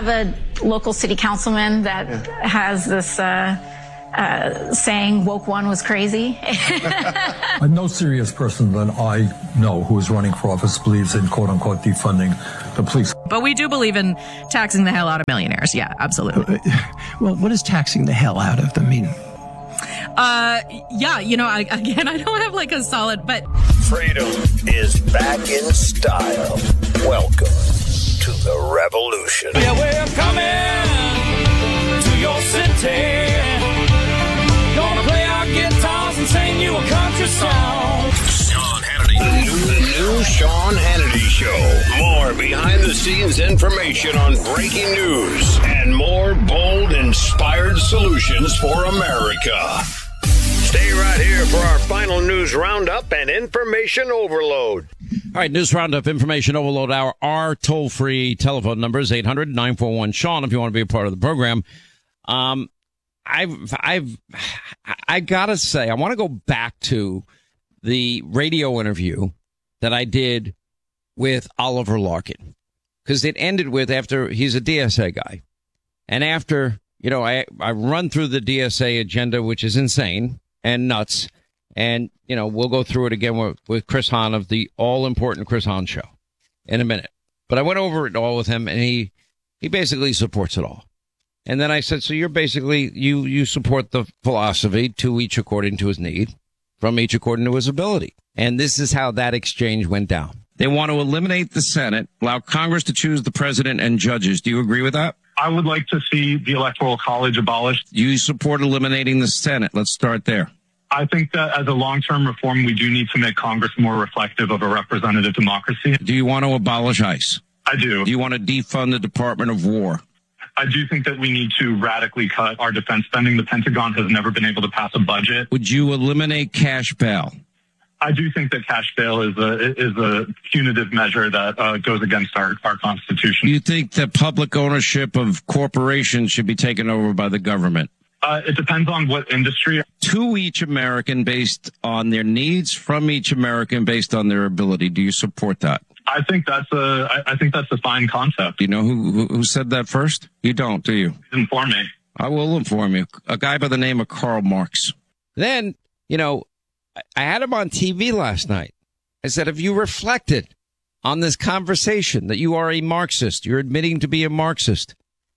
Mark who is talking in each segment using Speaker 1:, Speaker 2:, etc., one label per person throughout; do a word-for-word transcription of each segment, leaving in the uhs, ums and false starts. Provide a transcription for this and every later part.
Speaker 1: have a local city councilman that yeah. has this uh, uh, saying woke one was crazy.
Speaker 2: No serious person that I know who is running for office believes in quote unquote defunding the police.
Speaker 3: But we do believe in taxing the hell out of millionaires. Yeah, absolutely.
Speaker 4: Uh, well, what does taxing the hell out of them mean?
Speaker 3: Uh, yeah, you know, I, again, I don't have like a solid, but.
Speaker 5: Freedom is back in style. Welcome to the revolution.
Speaker 6: Yeah, we're coming to your city. Gonna play our guitars and sing you a country song.
Speaker 5: Sean Hannity. The new, the new Sean Hannity Show. More behind-the-scenes information on breaking news and more bold, inspired solutions for America. Stay right here for our final news roundup and information overload.
Speaker 7: All right, news roundup, information overload hour. Our toll-free telephone number is eight hundred, nine four one, Sean if you want to be a part of the program. Um, I've, I've, I gotta say, I want to go back to the radio interview that I did with Oliver Larkin, because it ended with, after, he's a D S A guy, and after, you know, I, I run through the D S A agenda, which is insane and nuts, and, you know, we'll go through it again with, with Chris Hahn of the all-important Chris Hahn Show in a minute. But I went over it all with him, and he, he basically supports it all. And then I said, so you're basically, you, you support the philosophy, to each according to his need, from each according to his ability. And this is how that exchange went down. They want to eliminate the Senate, allow Congress to choose the president and judges. Do you agree with that?
Speaker 8: I would like to see the Electoral College abolished.
Speaker 7: You support eliminating the Senate. Let's start there.
Speaker 8: I think that as a long-term reform, we do need to make Congress more reflective of a representative democracy.
Speaker 7: Do you want to abolish ICE?
Speaker 8: I do.
Speaker 7: Do you want to defund the Department of War?
Speaker 8: I do think that we need to radically cut our defense spending. The Pentagon has never been able to pass a budget.
Speaker 7: Would you eliminate cash bail?
Speaker 8: I do think that cash bail is a is a punitive measure that uh, goes against our, our Constitution.
Speaker 7: You think that public ownership of corporations should be taken over by the government?
Speaker 8: Uh, it depends on what industry.
Speaker 7: To each American based on their needs, from each American based on their ability. Do you support that?
Speaker 8: I think that's a I, I think that's a fine concept.
Speaker 7: Do you know who, who who said that first? You don't, do you?
Speaker 8: Inform me.
Speaker 7: I will inform you. A guy by the name of Karl Marx. Then, you know, I had him on T V last night. I said, have you reflected on this conversation that you are a Marxist? You're admitting to be a Marxist.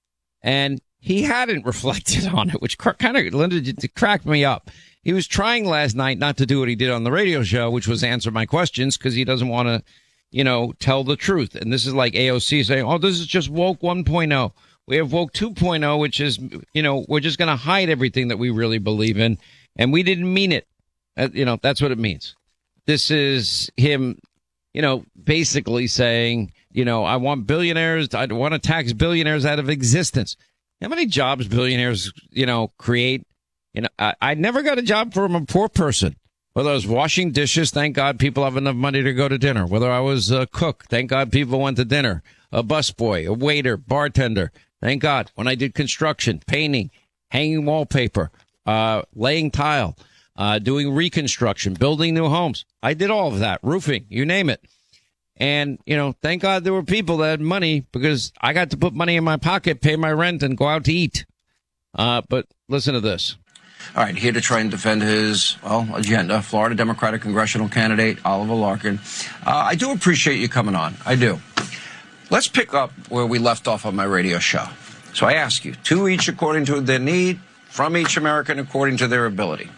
Speaker 7: And he hadn't reflected on it, which kind of cracked me up. He was trying last night not to do what he did on the radio show, which was answer my questions, because he doesn't want to, you know, tell the truth. And this is like A O C saying, oh, this is just woke one point oh. We have woke two point oh, which is, you know, we're just going to hide everything that we really believe in. And we didn't mean it. Uh, you know, that's what it means. This is him, you know, basically saying, you know, I want billionaires. I want to tax billionaires out of existence. How many jobs billionaires, you know, create? You know, I, I never got a job from a poor person. Whether I was washing dishes, thank God people have enough money to go to dinner. Whether I was a cook, thank God people went to dinner. A busboy, a waiter, bartender, thank God. When I did construction, painting, hanging wallpaper, uh, laying tile, uh, doing reconstruction, building new homes, I did all of that. Roofing, you name it. And, you know, thank God there were people that had money, because I got to put money in my pocket, pay my rent, and go out to eat. Uh, but listen to this.
Speaker 9: All right, here to try and defend his, well, agenda, Florida Democratic congressional candidate Oliver Larkin. Uh, I do appreciate you coming on. I do. Let's pick up where we left off on my radio show. So I ask you, to each according to their need, from each American according to their ability.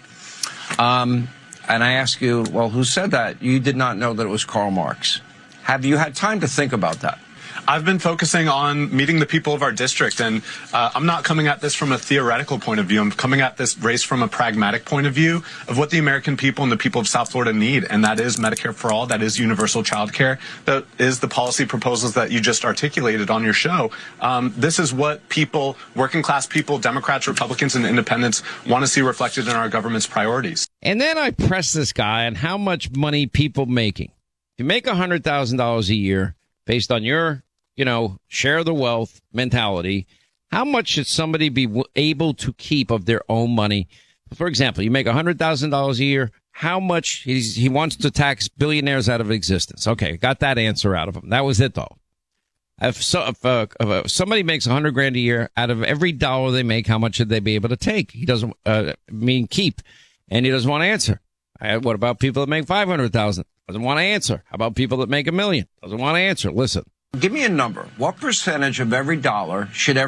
Speaker 9: Um, and I ask you, well, who said that? You did not know that it was Karl Marx. Have you had time to think about that?
Speaker 10: I've been focusing on meeting the people of our district, and uh, I'm not coming at this from a theoretical point of view. I'm coming at this race from a pragmatic point of view of what the American people and the people of South Florida need, and that is Medicare for all, that is universal child care, that is the policy proposals that you just articulated on your show. Um, this is what people, working class people, Democrats, Republicans, and independents want to see reflected in our government's priorities.
Speaker 7: And then I press this guy on how much money people making. If you make one hundred thousand dollars a year, based on your, you know, share the wealth mentality, how much should somebody be w- able to keep of their own money? For example, you make one hundred thousand dollars a year. How much he's, he wants to tax billionaires out of existence? Okay, got that answer out of him. That was it, though. If, so, if, uh, if uh, somebody makes a hundred grand a year, out of every dollar they make, how much should they be able to take? He doesn't uh, mean keep, and he doesn't want to answer. Uh, what about people that make five hundred thousand? Doesn't want to answer. How about people that make a million? Doesn't want to answer. Listen.
Speaker 9: Give me a number. What percentage of every dollar should